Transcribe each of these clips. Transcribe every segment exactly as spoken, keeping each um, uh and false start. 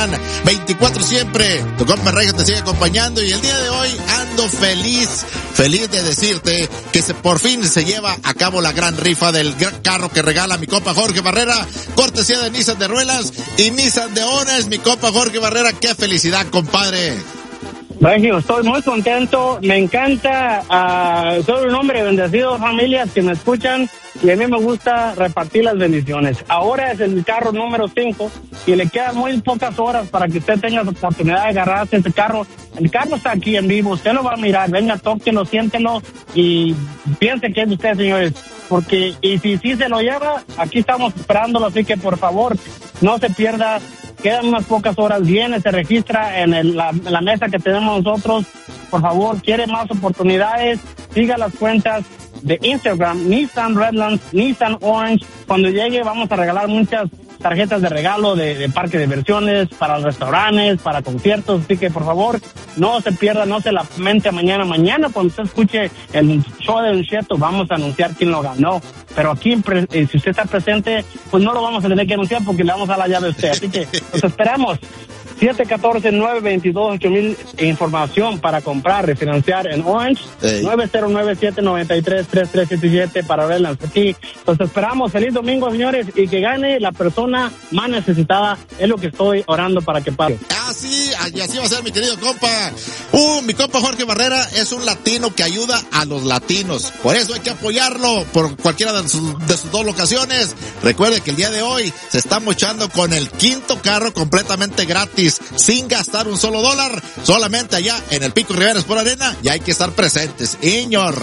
veinticuatro siempre, tu compa Reyes te sigue acompañando y el día de hoy ando feliz, feliz de decirte que se, por fin se lleva a cabo la gran rifa del gran carro que regala mi compa Jorge Barrera, cortesía de Nissan de Ruelas y Nissan de Ones, mi compa Jorge Barrera, qué felicidad, compadre. Bueno, estoy muy contento, me encanta, uh, soy un hombre bendecido, familias que me escuchan, y a mí me gusta repartir las bendiciones. Ahora es el carro número cinco y le quedan muy pocas horas para que usted tenga la oportunidad de agarrarse ese carro. El carro está aquí en vivo, usted lo va a mirar, venga, tóquelo, siéntelo y piense que es de usted, señores. Porque, y si sí se lo lleva, aquí estamos esperándolo, así que por favor, no se pierda. Quedan unas pocas horas, viene, se registra en el, la, la mesa que tenemos nosotros. Por favor, quiere más oportunidades, siga las cuentas de Instagram, Nissan Redlands, Nissan Orange. Cuando llegue vamos a regalar muchas tarjetas de regalo de, de parque de diversiones, para restaurantes, para conciertos, así que por favor, no se pierda, no se la mente mañana, mañana cuando usted escuche el show de Don Cheto, vamos a anunciar quién lo ganó, pero aquí, eh, si usted está presente, pues no lo vamos a tener que anunciar porque le vamos a dar la llave a usted, así que los esperamos. siete uno cuatro, nueve dos dos, ocho mil, información para comprar, refinanciar en Orange, hey. nueve cero nueve siete nueve tres, tres tres siete siete para verlas aquí. Los esperamos, feliz domingo, señores, y que gane la persona más necesitada, es lo que estoy orando para que pase. Ah, sí, y así va a ser, mi querido compa. Uh, mi compa Jorge Barrera es un latino que ayuda a los latinos, por eso hay que apoyarlo por cualquiera de sus, de sus dos locaciones. Recuerde que el día de hoy se está mochando con el quinto carro completamente gratis, sin gastar un solo dólar, solamente allá en el Pico Rivera por Arena, y hay que estar presentes, señor.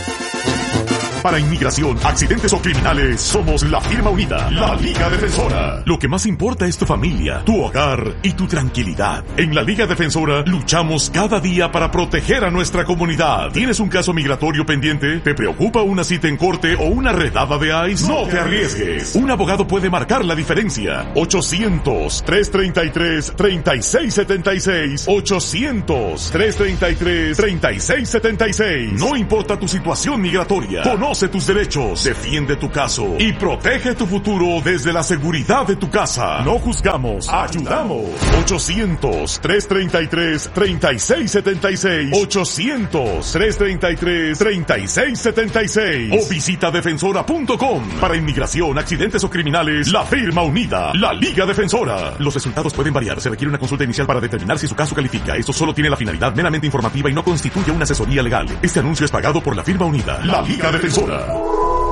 Para inmigración, accidentes o criminales, somos la firma unida, la Liga Defensora. Lo que más importa es tu familia, tu hogar y tu tranquilidad. En la Liga Defensora luchamos cada día para proteger a nuestra comunidad. ¿Tienes un caso migratorio pendiente? ¿Te preocupa una cita en corte o una redada de ICE? No te arriesgues. Un abogado puede marcar la diferencia. ochocientos, tres treinta y tres, treinta y seis setenta y seis. ochocientos, tres treinta y tres, treinta y seis setenta y seis. No importa tu situación migratoria. Conoce tus derechos, defiende tu caso y protege tu futuro desde la seguridad de tu casa. No juzgamos, ayudamos. ochocientos, tres treinta y tres, treinta y seis setenta y seis. ochocientos, tres treinta y tres, treinta y seis setenta y seis. O visita defensora punto com. Para inmigración, accidentes o criminales, la firma unida, la Liga Defensora. Los resultados pueden variar. Se requiere una consulta inicial para determinar si su caso califica. Esto solo tiene la finalidad meramente informativa y no constituye una asesoría legal. Este anuncio es pagado por la firma unida, la Liga Defensora.